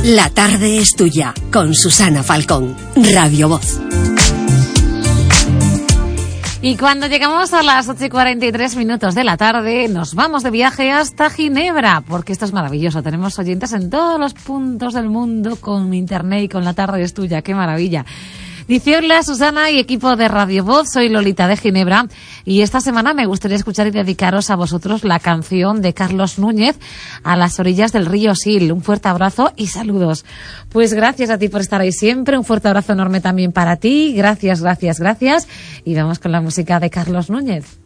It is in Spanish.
La tarde es tuya, con Susana Falcón, Radio Voz. Y cuando llegamos a las 8:43 de la tarde, nos vamos de viaje hasta Ginebra, porque esto es maravilloso. Tenemos oyentes en todos los puntos del mundo con internet y con La tarde es tuya. ¡Qué maravilla! Dice: hola Susana y equipo de Radio Voz, soy Lolita de Ginebra y esta semana me gustaría escuchar y dedicaros a vosotros la canción de Carlos Núñez, A las orillas del río Sil. Un fuerte abrazo y saludos. Pues gracias a ti por estar ahí siempre, un fuerte abrazo enorme también para ti, gracias. Y vamos con la música de Carlos Núñez.